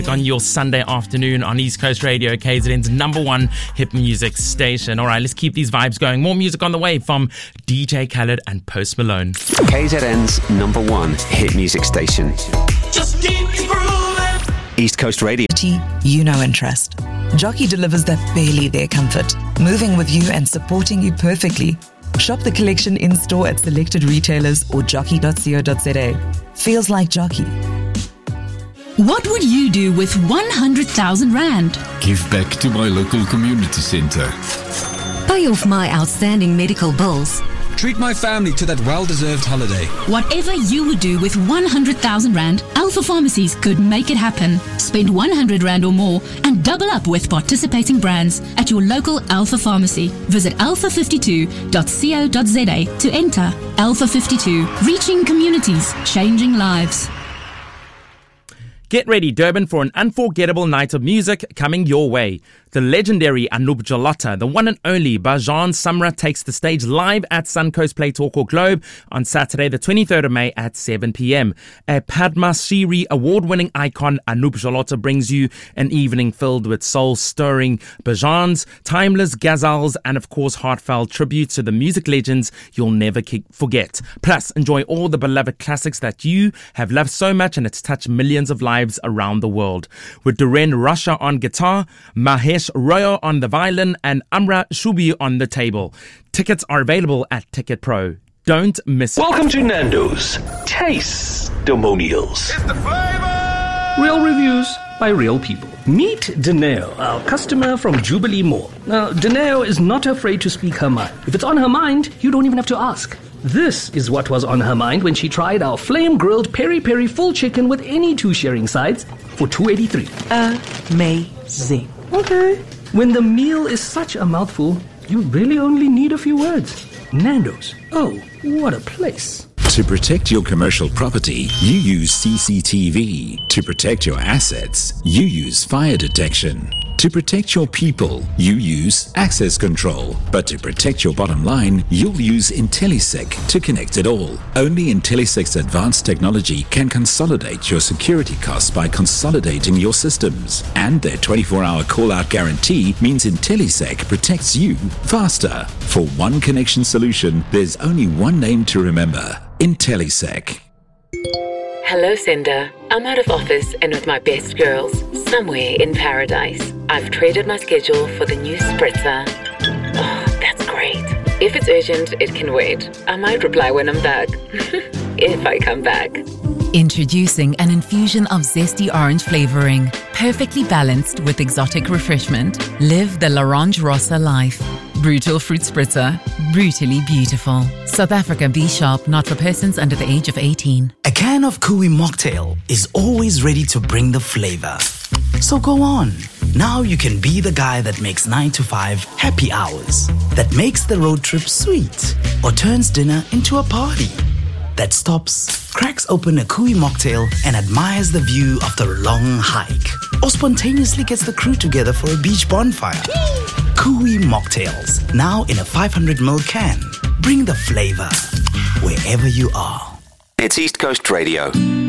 music on your Sunday afternoon on East Coast Radio, KZN's #1 hip music station. All right, let's keep these vibes going. More music on the way from DJ Khaled and Post Malone. KZN's #1 hit music station. Just keep it grooving. East Coast Radio. You know interest. Jockey delivers that barely there comfort, moving with you and supporting you perfectly. Shop the collection in-store at selected retailers or jockey.co.za. Feels like Jockey. What would you do with 100,000 Rand? Give back to my local community centre. Pay off my outstanding medical bills. Treat my family to that well-deserved holiday. Whatever you would do with 100,000 Rand, Alpha Pharmacies could make it happen. Spend 100 Rand or more and double up with participating brands at your local Alpha Pharmacy. Visit alpha52.co.za to enter. Alpha 52, reaching communities, changing lives. Get ready, Durban, for an unforgettable night of music coming your way. The legendary Anup Jalota, the one and only Bhajan Samra, takes the stage live at Suncoast Play Talk or Globe on Saturday, the 23rd of May at 7 p.m. A Padma Shri award-winning icon, Anup Jalota brings you an evening filled with soul-stirring bhajans, timeless ghazals, and of course heartfelt tributes to the music legends you'll never forget. Plus, enjoy all the beloved classics that you have loved so much and it's touched millions of lives around the world. With Duren Rasha on guitar, Mahesh Royo on the violin, and Amra Shubi on the table. Tickets are available at Ticket Pro. Don't miss it. Welcome to Nando's Taste-Demonials. It's the flavor. Real reviews by real people. Meet Daneo, our customer from Jubilee Mall. Now, Daneo is not afraid to speak her mind. If it's on her mind, you don't even have to ask. This is what was on her mind when she tried our flame-grilled peri-peri full chicken with any 2 sharing sides for $2.83. Amazing. Okay. When the meal is such a mouthful, you really only need a few words. Nando's. Oh, what a place. To protect your commercial property, you use CCTV. To protect your assets, you use fire detection. To protect your people, you use access control. But to protect your bottom line, you'll use IntelliSec to connect it all. Only IntelliSec's advanced technology can consolidate your security costs by consolidating your systems. And their 24-hour call-out guarantee means IntelliSec protects you faster. For one connection solution, there's only one name to remember: IntelliSec. Hello, Sender. I'm out of office and with my best girls, somewhere in paradise. I've traded my schedule for the new spritzer. Oh, that's great. If it's urgent, it can wait. I might reply when I'm back. If I come back. Introducing an infusion of zesty orange flavoring, perfectly balanced with exotic refreshment. Live the L'Orange Rossa life. Brutal fruit spritzer, brutally beautiful. South Africa B Sharp, not for persons under the age of 18. A can of Kui Mocktail is always ready to bring the flavor. So go on. Now you can be the guy that makes 9 to 5 happy hours, that makes the road trip sweet, or turns dinner into a party, that stops, cracks open a Kui Mocktail and admires the view of the long hike, or spontaneously gets the crew together for a beach bonfire. Kui Mocktails, now in a 500ml can. Bring the flavor wherever you are. It's East Coast Radio.